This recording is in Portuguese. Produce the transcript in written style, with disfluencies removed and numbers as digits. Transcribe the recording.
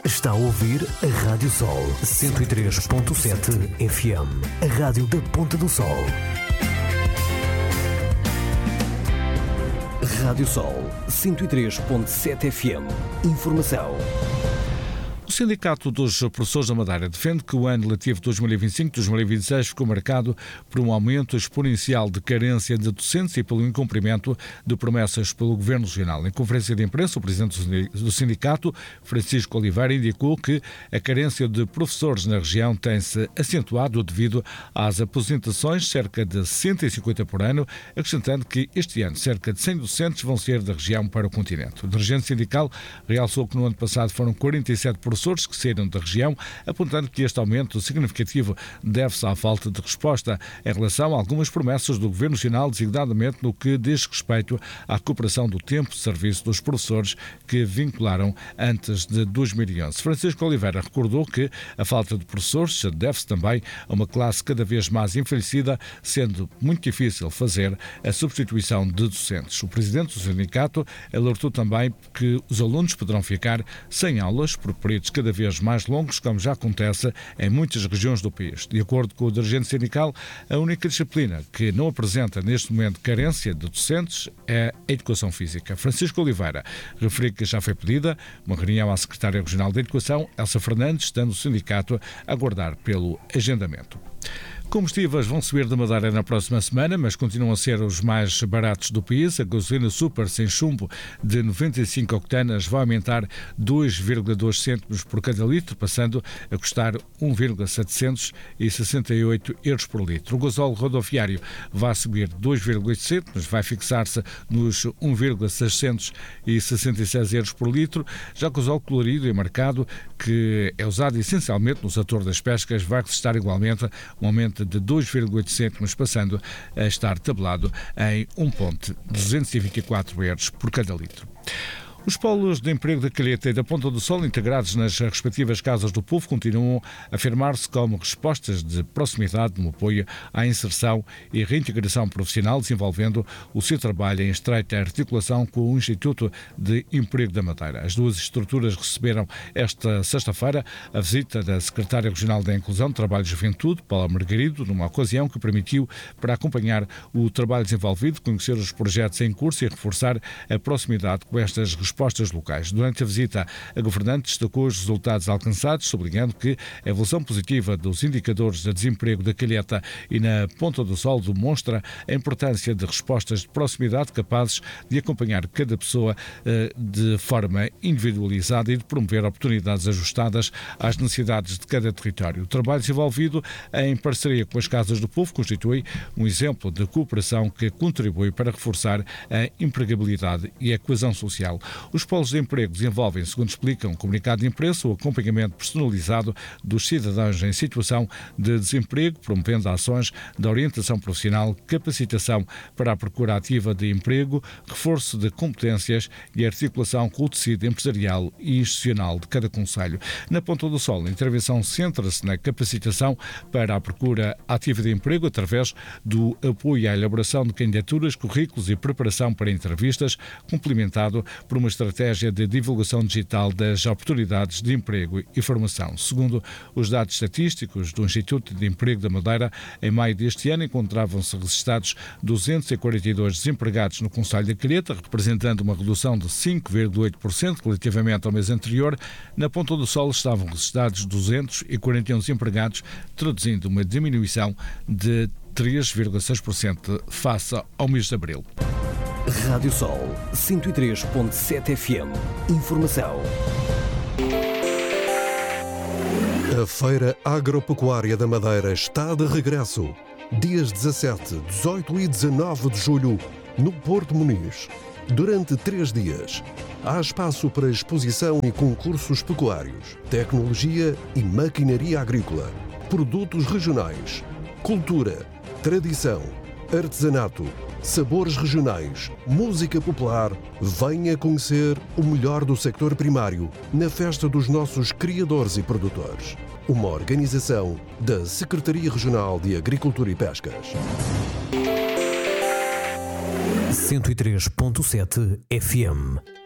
Está a ouvir a Rádio Sol 103.7 FM, a rádio da Ponta do Sol. Rádio Sol 103.7 FM. Informação. O Sindicato dos Professores da Madeira defende que o ano letivo 2025-2026 ficou marcado por um aumento exponencial de carência de docentes e pelo incumprimento de promessas pelo Governo Regional. Em conferência de imprensa, o presidente do sindicato, Francisco Oliveira, indicou que a carência de professores na região tem-se acentuado devido às aposentações, cerca de 150 por ano, acrescentando que este ano cerca de 100 docentes vão ser da região para o continente. O dirigente sindical realçou que no ano passado foram 47 professores que saíram da região, apontando que este aumento significativo deve-se à falta de resposta em relação a algumas promessas do Governo Nacional, designadamente no que diz respeito à recuperação do tempo de serviço dos professores que vincularam antes de 2011. Francisco Oliveira recordou que a falta de professores deve-se também a uma classe cada vez mais envelhecida, sendo muito difícil fazer a substituição de docentes. O presidente do sindicato alertou também que os alunos poderão ficar sem aulas por períodos cada vez mais longos, como já acontece em muitas regiões do país. De acordo com o dirigente sindical, a única disciplina que não apresenta neste momento carência de docentes é a Educação Física. Francisco Oliveira referiu que já foi pedida uma reunião à secretária regional de Educação, Elsa Fernandes, estando o sindicato a aguardar pelo agendamento. Combustíveis vão subir de Madeira na próxima semana, mas continuam a ser os mais baratos do país. A gasolina super sem chumbo de 95 octanas vai aumentar 2,2 cêntimos por cada litro, passando a custar 1,768 euros por litro. O gasóleo rodoviário vai subir 2,8 cêntimos, vai fixar-se nos 1,666 euros por litro. Já o gasóleo colorido e marcado, que é usado essencialmente no setor das pescas, vai registrar igualmente um aumento de 2,8 cêntimos, passando a estar tabelado em 1,224 euros por cada litro. Os polos de emprego da Calheta e da Ponta do Sol, integrados nas respectivas Casas do Povo, continuam a afirmar-se como respostas de proximidade no apoio à inserção e reintegração profissional, desenvolvendo o seu trabalho em estreita articulação com o Instituto de Emprego da Madeira. As duas estruturas receberam esta sexta-feira a visita da Secretária Regional da Inclusão, Trabalho e Juventude, Paula Margarido, numa ocasião que permitiu para acompanhar o trabalho desenvolvido, conhecer os projetos em curso e reforçar a proximidade com estas respostas locais. Durante a visita, a governante destacou os resultados alcançados, sublinhando que a evolução positiva dos indicadores de desemprego da Calheta e na Ponta do Sol demonstra a importância de respostas de proximidade capazes de acompanhar cada pessoa de forma individualizada e de promover oportunidades ajustadas às necessidades de cada território. O trabalho desenvolvido em parceria com as Casas do Povo constitui um exemplo de cooperação que contribui para reforçar a empregabilidade e a coesão social. Os polos de emprego desenvolvem, segundo explica um comunicado de imprensa, o acompanhamento personalizado dos cidadãos em situação de desemprego, promovendo ações de orientação profissional, capacitação para a procura ativa de emprego, reforço de competências e articulação com o tecido empresarial e institucional de cada concelho. Na Ponta do Sol, a intervenção centra-se na capacitação para a procura ativa de emprego através do apoio à elaboração de candidaturas, currículos e preparação para entrevistas, complementado por uma estratégia de divulgação digital das oportunidades de emprego e formação. Segundo os dados estatísticos do Instituto de Emprego da Madeira, em maio deste ano encontravam-se registados 242 desempregados no concelho da Calheta, representando uma redução de 5,8% relativamente ao mês anterior. Na Ponta do Sol estavam registados 241 desempregados, traduzindo uma diminuição de 3,6% face ao mês de abril. Rádio Sol 103.7 FM. Informação. A Feira Agropecuária da Madeira está de regresso. Dias 17, 18 e 19 de julho, no Porto Muniz. Durante 3 dias, há espaço para exposição e concursos pecuários, tecnologia e maquinaria agrícola, produtos regionais, cultura, tradição, artesanato, sabores regionais, música popular. Venha conhecer o melhor do sector primário na Festa dos Nossos Criadores e Produtores. Uma organização da Secretaria Regional de Agricultura e Pescas. 103.7 FM.